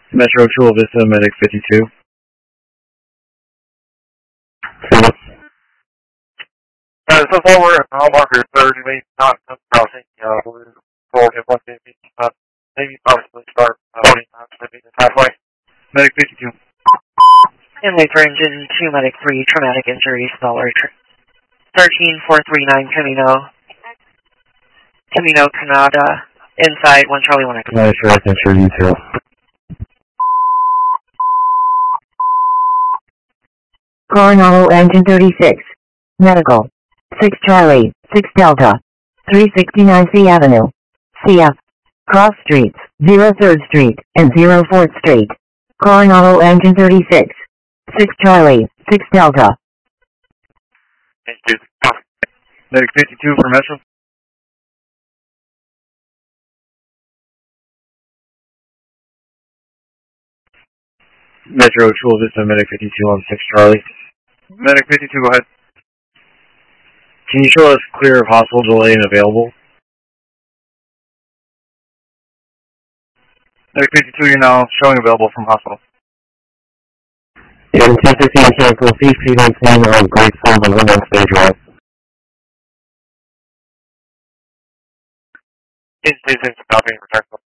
Metro Chula Vista, Medic 52. So far we're at mile marker 30, maybe not crossing, we're forward at 150, maybe possibly start 40 times, maybe halfway. Medic 52. Inlay for engine 2, Medic 3, traumatic injuries, dollar 13439 Camino, Canada, inside 1 Charlie 1 X. Nice, right, thanks for detail. Coronado engine 36. Medical. 6 Charlie, 6 Delta. 369 C Avenue. CF. Cross Streets, 03rd Street, and 04th Street. Coronado engine 36. 6 Charlie, 6 Delta. Thank you. Medic 52 for Metro. Metro Chula Vista, Medic 52 on 6 Charlie. Medic 52, go ahead. Can you show us clear of hospital delay and available? Medic 52, you're now showing available from hospital. In 1015 cancel, C319 on grade 4 on 1 stage right. Please, copy and return.